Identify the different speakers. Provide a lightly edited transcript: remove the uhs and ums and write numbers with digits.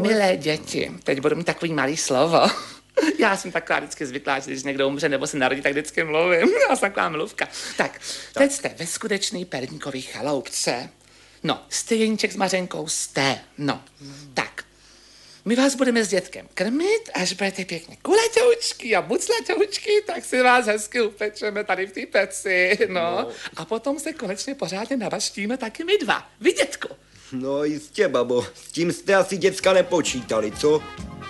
Speaker 1: Milé děti, teď budu mít takový malý slovo. Já jsem taková vždycky zvyklá, že když někdo umře nebo se narodí, tak vždycky mluvím. Já jsem taková mluvka. Tak, teď jste ve skutečný perníkový chaloupce. No, jste Jeníček s Mařenkou, jste. No, tak. My vás budeme s dětkem krmit, až budete pěkně kulatoučky a buclatoučky, tak si vás hezky upečeme tady v té peci, no. A potom se konečně pořádně navaštíme taky my dva. Vy, dětku.
Speaker 2: No jistě, babo, s tím jste asi děcka nepočítali, co?